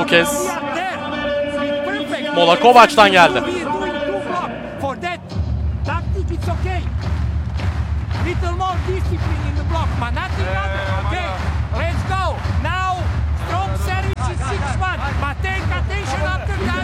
kez mola Kovac'tan geldi. Little more discipline in the block, man. Nothing other. Okay, let's go. Now, strong service is 6-1. But take attention after that.